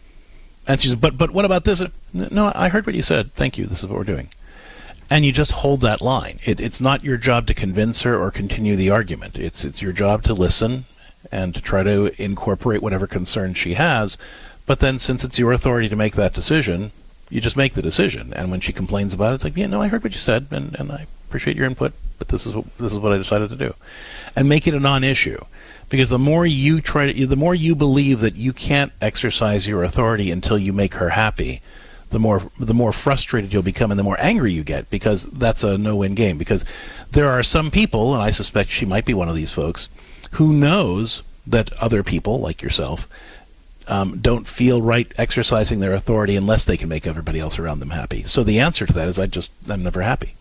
And she says, but, but what about this? No, I heard what you said, thank you, this is what we're doing. And you just hold that line. It, it's not your job to convince her or continue the argument. It's, it's your job to listen and to try to incorporate whatever concerns she has. But then since it's your authority to make that decision, you just make the decision. And when she complains about it, it's like, yeah, no, I heard what you said, and, and I appreciate your input, but this is what, this is what I decided to do. And make it a non-issue. Because the more you try to, the more you believe that you can't exercise your authority until you make her happy, the more the more frustrated you'll become and the more angry you get, because that's a no-win game. Because there are some people, and I suspect she might be one of these folks, who knows that other people, like yourself, um, don't feel right exercising their authority unless they can make everybody else around them happy. So the answer to that is I just, I'm never happy.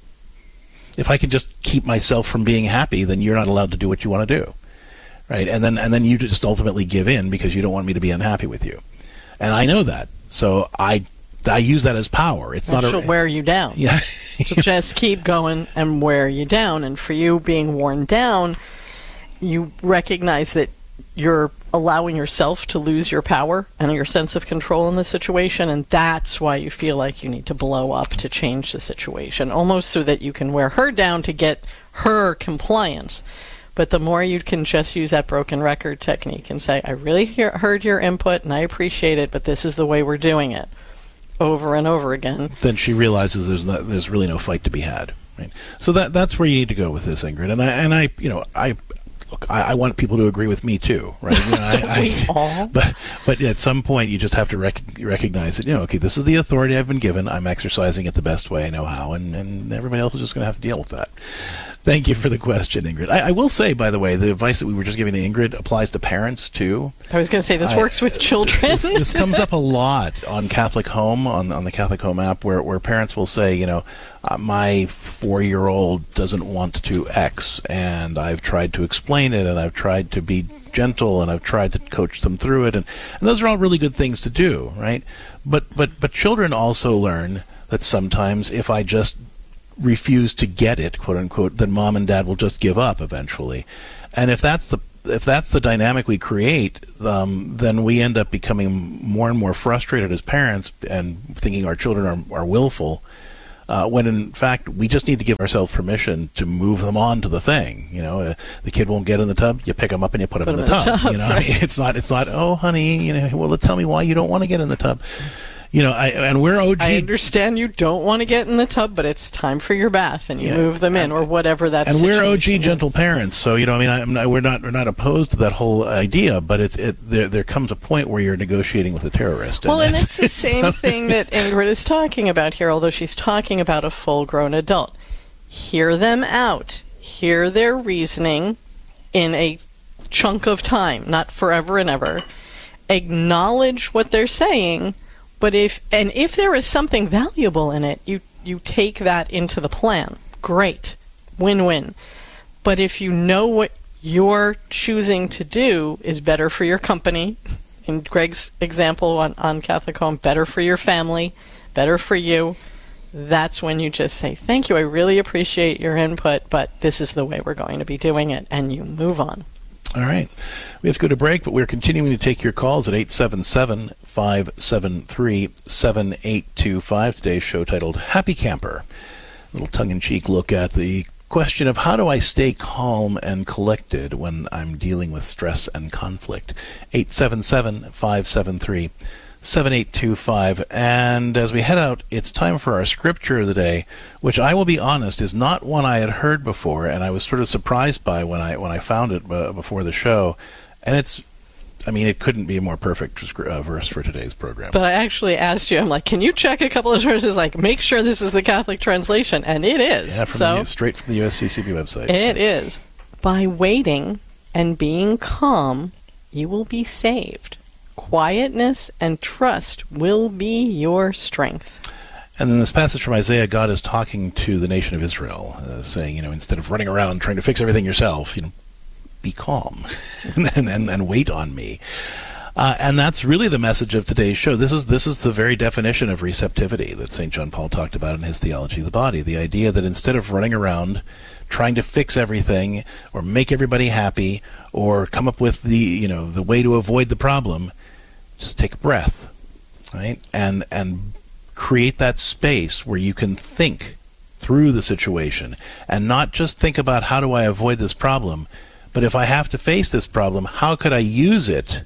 If I can just keep myself from being happy, then you're not allowed to do what you want to do. Right, and then and then you just ultimately give in because you don't want me to be unhappy with you, and I know that. So I I use that as power. It's and not. She'll a, wear you down. Yeah. So just keep going and wear you down. And for you being worn down, you recognize that you're allowing yourself to lose your power and your sense of control in the situation, and that's why you feel like you need to blow up to change the situation, almost so that you can wear her down to get her compliance. But the more you can just use that broken record technique and say, I really hear, heard your input and I appreciate it, but this is the way we're doing it, over and over again. Then she realizes there's not, there's really no fight to be had. Right? So that that's where you need to go with this, Ingrid. And I and I you know I look I, I want people to agree with me too, right? You know, I, we I, all? But but at some point you just have to rec- recognize that, you know, okay, this is the authority I've been given. I'm exercising it the best way I know how, and and everybody else is just going to have to deal with that. Thank you for the question, Ingrid. I, I will say, by the way, the advice that we were just giving to Ingrid applies to parents, too. I was going to say, this I, works with children. This, this comes up a lot on Catholic Home, on, on the Catholic Home app, where, where parents will say, you know, uh, my four-year-old doesn't want to X, and I've tried to explain it, and I've tried to be gentle, and I've tried to coach them through it, and, and those are all really good things to do, right? But, but, but children also learn that sometimes if I just refuse to get it, quote unquote, then mom and dad will just give up eventually. And if that's the if that's the dynamic we create, um, then we end up becoming more and more frustrated as parents and thinking our children are, are willful, uh, when in fact we just need to give ourselves permission to move them on to the thing. You know, uh, the kid won't get in the tub, you pick them up and you put, put them in the, in the tub. tub. You know, right. I mean, it's not it's not oh honey, you know, well tell me why you don't want to get in the tub. You know, I, and we're O G. I understand you don't want to get in the tub, but it's time for your bath, and you yeah. move them in, or whatever that. And we're O G is. gentle parents, so you know, I mean, I'm not, we're not we're not opposed to that whole idea, but it, it there there comes a point where you're negotiating with a terrorist. Well, and, and it's, it's the same not, thing that Ingrid is talking about here, although she's talking about a full-grown adult. Hear them out. Hear their reasoning in a chunk of time, not forever and ever. Acknowledge what they're saying. But if and if there is something valuable in it, you, you take that into the plan. Great. Win-win. But if you know what you're choosing to do is better for your company, in Greg's example on, on Catholic Home, better for your family, better for you, that's when you just say, thank you, I really appreciate your input, but this is the way we're going to be doing it, and you move on. All right. We have to go to break, but we're continuing to take your calls at eight seven seven, five seven three, seven eight two five. Today's show titled Happy Camper. A little tongue-in-cheek look at the question of how do I stay calm and collected when I'm dealing with stress and conflict. eight seven seven, five seven three, seven eight two five. And as we head out, it's time for our scripture of the day, which I will be honest is not one I had heard before, and I was sort of surprised by when I when I found it uh, before the show. And it's, I mean, it couldn't be a more perfect uh, verse for today's program. But I actually asked you, I'm like, can you check a couple of verses, like, make sure this is the Catholic translation? And it is. Yeah, from so, the, straight from the U S C C B website. It so. is. By waiting and being calm, you will be saved. Quietness and trust will be your strength. And in this passage from Isaiah, God is talking to the nation of Israel, uh, saying, you know, instead of running around trying to fix everything yourself, you know, be calm and, and, and wait on me. Uh, and that's really the message of today's show. This is this is the very definition of receptivity that Saint John Paul talked about in his Theology of the Body. The idea that instead of running around trying to fix everything or make everybody happy or come up with the, you know, the way to avoid the problem, just take a breath, right? And and create that space where you can think through the situation and not just think about how do I avoid this problem, but if I have to face this problem, how could I use it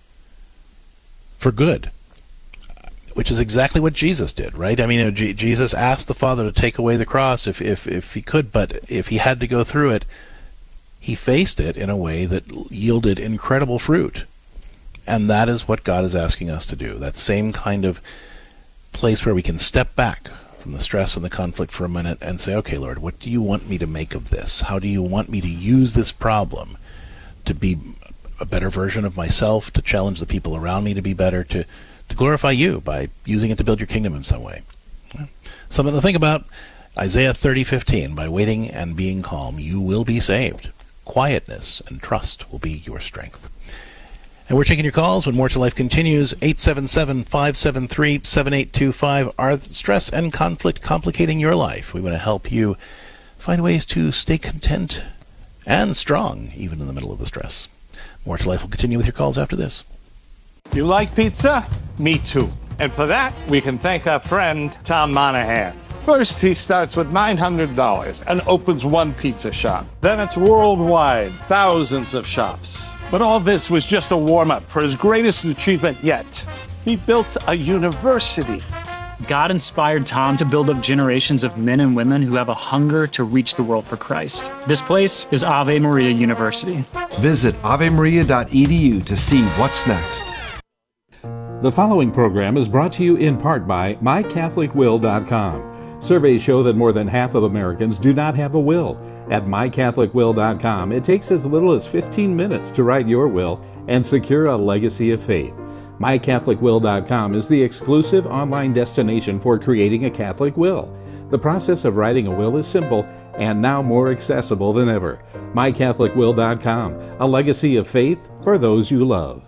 for good? Which is exactly what Jesus did, right? I mean, you know, G- Jesus asked the Father to take away the cross if, if, if he could, but if he had to go through it, he faced it in a way that yielded incredible fruit. And that is what God is asking us to do. That same kind of place where we can step back from the stress and the conflict for a minute and say, okay, Lord, what do you want me to make of this? How do you want me to use this problem to be a better version of myself, to challenge the people around me to be better, to, to glorify you by using it to build your kingdom in some way? Something to think about. Isaiah thirty fifteen, by waiting and being calm, you will be saved. Quietness and trust will be your strength. And we're taking your calls when More to Life continues. eight seven seven, five seven three, seven eight two five. Are stress and conflict complicating your life? We want to help you find ways to stay content and strong, even in the middle of the stress. More to Life will continue with your calls after this. You like pizza? Me too. And for that, we can thank our friend, Tom Monahan. First, he starts with nine hundred dollars and opens one pizza shop. Then it's worldwide, thousands of shops. But all this was just a warm-up for his greatest achievement yet. He built a university. God inspired Tom to build up generations of men and women who have a hunger to reach the world for Christ. This place is Ave Maria University. Visit ave maria dot e d u to see what's next. The following program is brought to you in part by my catholic will dot com. Surveys show that more than half of Americans do not have a will. At my catholic will dot com, it takes as little as fifteen minutes to write your will and secure a legacy of faith. my catholic will dot com is the exclusive online destination for creating a Catholic will. The process of writing a will is simple and now more accessible than ever. my catholic will dot com, a legacy of faith for those you love.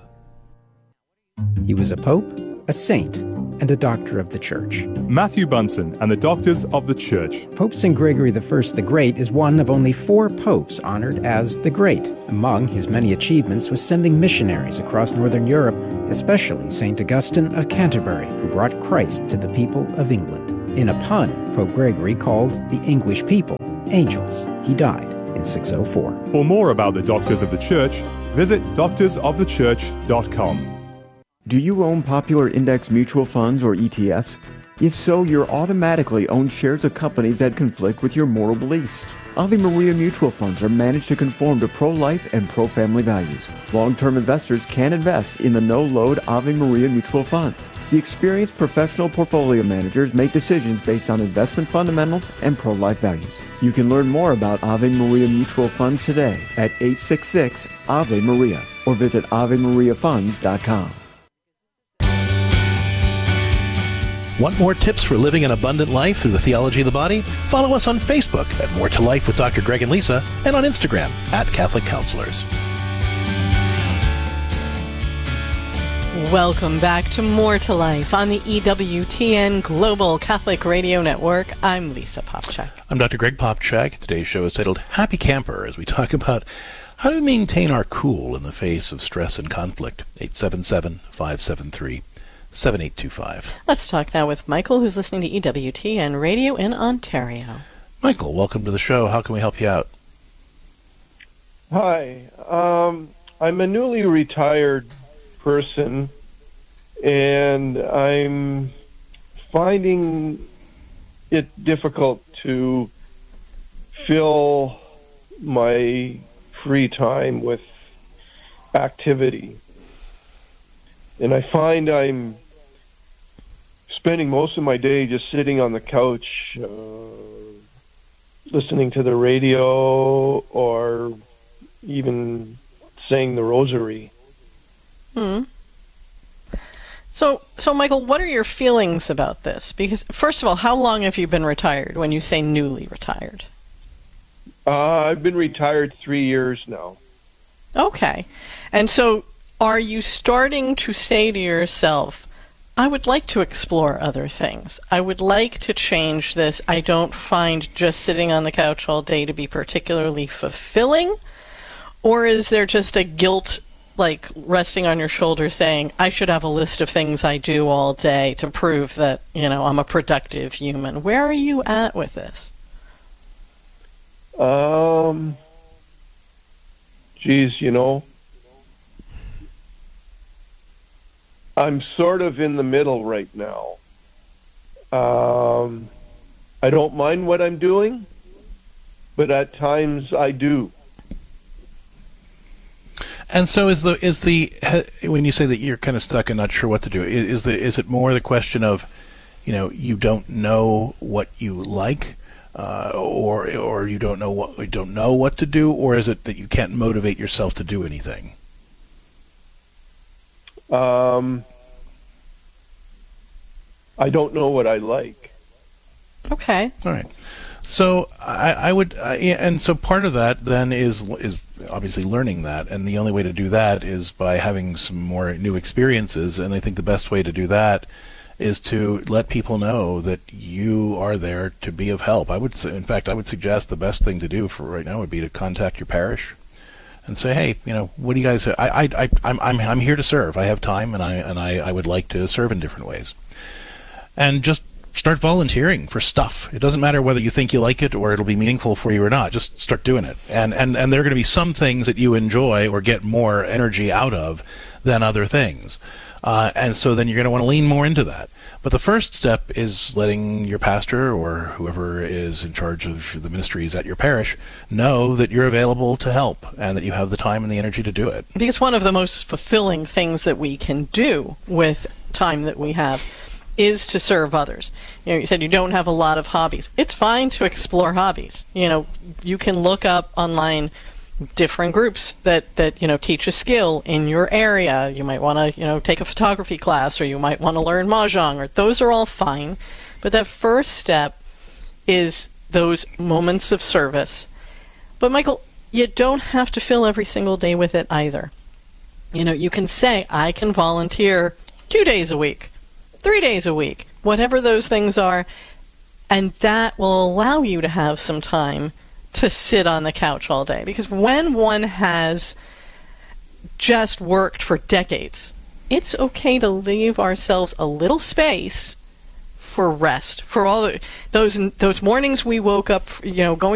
He was a pope, a saint, and a doctor of the Church. Matthew Bunson and the Doctors of the Church. Pope Saint Gregory the First the Great is one of only four popes honored as the Great. Among his many achievements was sending missionaries across Northern Europe, especially Saint Augustine of Canterbury, who brought Christ to the people of England. In a pun, Pope Gregory called the English people angels. He died in six oh four. For more about the Doctors of the Church, visit doctors of the church dot com. Do you own popular index mutual funds or E T Fs? If so, you're automatically owned shares of companies that conflict with your moral beliefs. Ave Maria mutual funds are managed to conform to pro-life and pro-family values. Long-term investors can invest in the no-load Ave Maria mutual funds. The experienced professional portfolio managers make decisions based on investment fundamentals and pro-life values. You can learn more about Ave Maria mutual funds today at eight six six Ave Maria or visit ave maria funds dot com. Want more tips for living an abundant life through the theology of the body? Follow us on Facebook at More to Life with Doctor Greg and Lisa, and on Instagram at Catholic Counselors. Welcome back to More to Life on the E W T N Global Catholic Radio Network. I'm Lisa Popchak. I'm Doctor Greg Popchak. Today's show is titled Happy Camper, as we talk about How do we maintain our cool in the face of stress and conflict? eight seven seven, five seven three, seven eight two five. Let's talk now with Michael, who's listening to E W T N Radio in Ontario. Michael, welcome to the show. How can we help you out? Hi. Um, I'm a newly retired person, and I'm finding it difficult to fill my free time with activity. And I find I'm spending most of my day just sitting on the couch, uh, listening to the radio, or even saying the rosary. Hmm. So, so Michael, what are your feelings about this? Because, first of all, how long have you been retired when you say newly retired? Uh, I've been retired three years now. Okay. And so are you starting to say to yourself, I would like to explore other things. I would like to change this. I don't find just sitting on the couch all day to be particularly fulfilling. Or is there just a guilt, like, resting on your shoulder saying, I should have a list of things I do all day to prove that, you know, I'm a productive human? Where are you at with this? Um, geez, you know, I'm sort of in the middle right now. Um, I don't mind what I'm doing, but at times I do. And so, is the is the when you say that you're kind of stuck and not sure what to do, is, is the is it more the question of, you know, you don't know what you like, uh, or or you don't know what you don't know what to do, or is it that you can't motivate yourself to do anything? Um, I don't know what I like. Okay. All right. So I, I would, uh, and so part of that then is is obviously learning that, and the only way to do that is by having some more new experiences. And I think the best way to do that is to let people know that you are there to be of help. I would, say, in fact, I would suggest the best thing to do for right now would be to contact your parish and say, hey, you know, what do you guys? I, I, I I'm, I'm, I'm here to serve. I have time, and I, and I, I would like to serve in different ways, and just start volunteering for stuff. It doesn't matter whether you think you like it or it'll be meaningful for you or not. Just start doing it. And and, and there are going to be some things that you enjoy or get more energy out of than other things. Uh, and so then you're going to want to lean more into that. But the first step is letting your pastor or whoever is in charge of the ministries at your parish know that you're available to help and that you have the time and the energy to do it. Because one of the most fulfilling things that we can do with time that we have is to serve others. You know, you said you don't have a lot of hobbies. It's fine to explore hobbies. You know, you can look up online different groups that, that you know, teach a skill in your area. You might want to, you know, take a photography class, or you might want to learn mahjong, or those are all fine. But that first step is those moments of service. But Michael, you don't have to fill every single day with it either. You know, you can say, I can volunteer two days a week, three days a week, whatever those things are, and that will allow you to have some time to sit on the couch all day. Because when one has just worked for decades, it's okay to leave ourselves a little space for rest, for all the, those those mornings we woke up, you know, going